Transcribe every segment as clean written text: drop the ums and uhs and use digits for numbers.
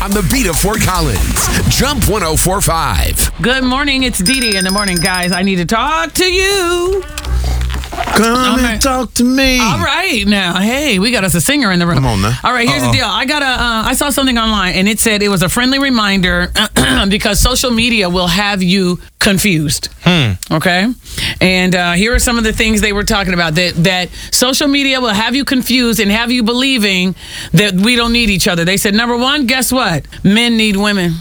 On the beat of Fort Collins, Jump 104.5. Good morning. It's Dee Dee in the morning, guys. I need to talk to you. Come and talk to me. All right, now, hey, we got us a singer in the room. Come on now. All right, here's the deal. I saw something online, and it said it was a friendly reminder because social media will have you confused. Okay, and here are some of the things they were talking about. That social media will have you confused and have you believing that we don't need each other. They said, number one, guess what? Men need women.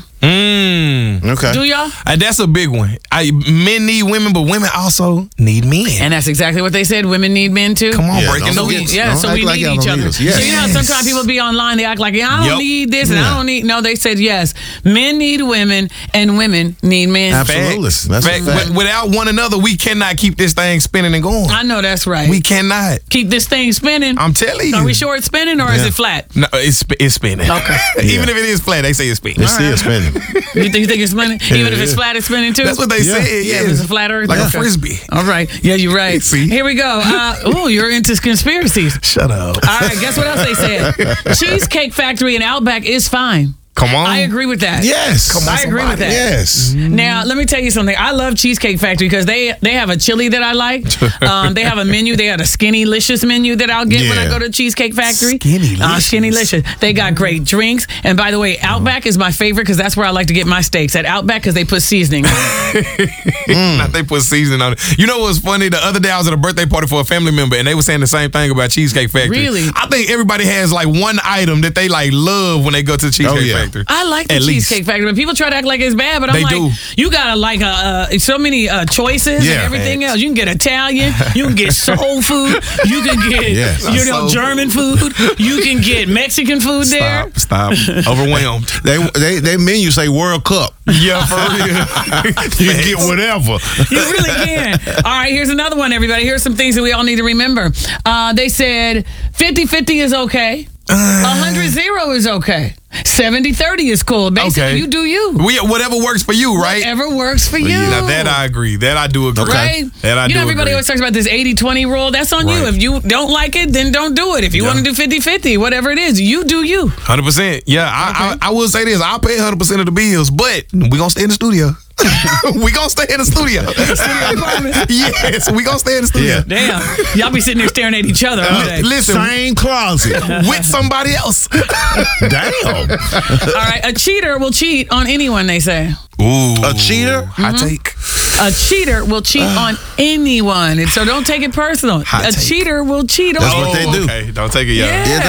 Okay. Do y'all? That's a big one. Men need women, but women also need men. And that's exactly what they said. Women need men too. Come on, Yeah, breaking don't the forget- news. So we like need y'all each don't other. need us. Yes. So you know, sometimes people be online, they act like, I don't need this and I don't need. No, they said yes. Men need women and women need men. Absolutely. That's a fact. But without one another, we cannot keep this thing spinning and going. I know that's right. We cannot. Keep this thing spinning. I'm telling you. Are we sure it's spinning or is it flat? No, it's spinning. Okay. Even if it is flat, they say it's spinning. It's still spinning. You think it's spinning? Even if it's flat, it's spinning too? That's what they said. Yeah, if it's a flat earth. Like a Okay. frisbee. All right. Yeah, you're right. See? Here we go. You're into conspiracies. Shut up. All right, guess what else they said? Cheesecake Factory in Outback is fine. Come on. I agree with that. Yes. Come on, I agree with that. Yes. Now, let me tell you something. I love Cheesecake Factory because they have a chili that I like. They have a menu. They have a Skinny-licious menu that I'll get when I Yeah. go to Cheesecake Factory. Skinny-licious. Skinny-licious. They got great drinks. And by the way, Outback is my favorite because that's where I like to get my steaks. At Outback because they put seasoning on it. Not they put seasoning on it. You know what's funny? The other day I was at a birthday party for a family member and they were saying the same thing about Cheesecake Factory. Really? I think everybody has like one item that they like love when they go to the Cheesecake yeah. Factory. I like the At least. Cheesecake Factory. But people try to act like it's bad, but I'm They like, do. you got like so many choices Yeah, and everything facts. else. You can get Italian, you can get soul food, you can get Yes. German food, you can get Mexican food there. Stop. Overwhelmed. They menu say World Cup. Yeah, for real. You can get whatever. You really can. All right, here's another one, everybody. Here's some things that we all need to remember. They said 50-50 is okay. 100-0 is okay. 70-30 is cool. Basically, Okay. you do you. Whatever works for you, right? Whatever works for you. Now that I agree. That I do agree. Right? That I do everybody agree. always talks about this 80-20 rule. That's on you. Right. If you don't like it, then don't do it. If you Yeah. want to do 50-50, whatever it is, you do you. 100%. Yeah, I will say this. I'll pay 100% of the bills, but we're going to stay in the studio. We going to stay in the studio. Yes, we going to stay in the studio. Yeah. Damn. Y'all be sitting there staring at each other all day. Listen, Same closet. with somebody else. Damn. All right. A cheater will cheat on anyone, they say. Ooh. A cheater? Hot take. A cheater will cheat on anyone. And so don't take it personal. Hot A take. cheater will cheat on That's what they do. Okay, don't take it, y'all. Yeah. Yeah,